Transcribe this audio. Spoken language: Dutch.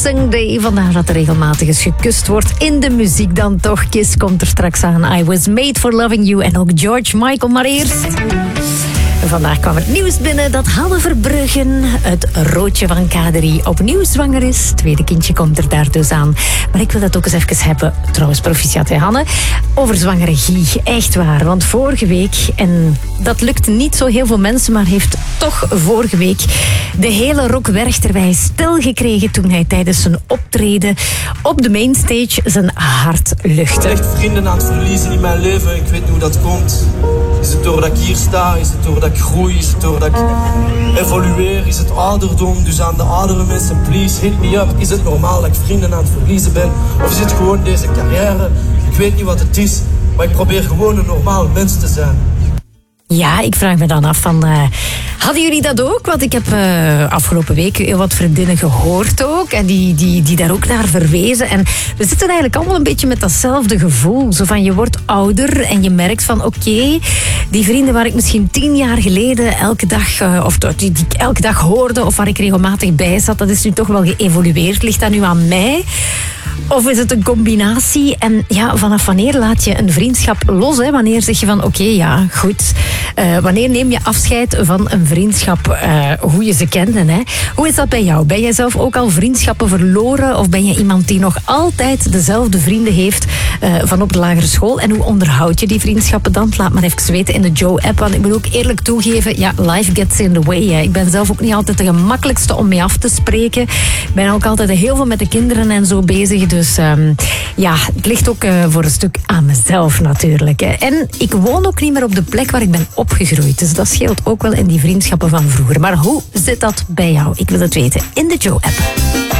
Day. Vandaar dat er regelmatig eens gekust wordt in de muziek dan toch. Kiss komt er straks aan. I Was Made for Loving You en ook George Michael. Maar eerst... Vandaag kwam het nieuws binnen dat Hanne Verbruggen, het roodje van K3, opnieuw zwanger is. Het tweede kindje komt er daar dus aan. Maar ik wil het ook eens even hebben, trouwens proficiat hè Hanne, over zwangere Guy. Echt waar, want vorige week, en dat lukte niet zo heel veel mensen, maar heeft toch vorige week de hele Rock Werchterwei stilgekregen toen hij tijdens zijn optreden op de mainstage zijn hart luchtte. Ik ben echt vrienden aan het verliezen in mijn leven. Ik weet niet hoe dat komt. Is het doordat ik hier sta? Is het doordat ik groei? Is het doordat ik evolueer? Is het ouderdom? Dus aan de oudere mensen, please hit me up. Is het normaal dat ik vrienden aan het verliezen ben? Of is het gewoon deze carrière? Ik weet niet wat het is, maar ik probeer gewoon een normaal mens te zijn. Ja, ik vraag me dan af van... hadden jullie dat ook? Want ik heb afgelopen week heel wat vriendinnen gehoord ook. En die daar ook naar verwezen. En we zitten eigenlijk allemaal een beetje met datzelfde gevoel. Zo van, je wordt ouder en je merkt van... Oké, die vrienden waar ik misschien 10 jaar geleden elke dag... of die ik elke dag hoorde of waar ik regelmatig bij zat... dat is nu toch wel geëvolueerd. Ligt dat nu aan mij? Of is het een combinatie? En ja, vanaf wanneer laat je een vriendschap los? Hè? Wanneer zeg je van, oké, ja, goed. Wanneer neem je afscheid van een vriendschap hoe je ze kende? Hè? Hoe is dat bij jou? Ben jij zelf ook al vriendschappen verloren? Of ben je iemand die nog altijd dezelfde vrienden heeft van op de lagere school? En hoe onderhoud je die vriendschappen dan? Laat maar even weten in de Joe-app. Want ik moet ook eerlijk toegeven, ja, life gets in the way. Hè. Ik ben zelf ook niet altijd de gemakkelijkste om mee af te spreken. Ik ben ook altijd heel veel met de kinderen en zo bezig. Dus ja, het ligt ook voor een stuk aan mezelf natuurlijk. Hè. En ik woon ook niet meer op de plek waar ik ben opgegroeid. Dus dat scheelt ook wel in die vriendschappen van vroeger. Maar hoe zit dat bij jou? Ik wil het weten in de Joe-app.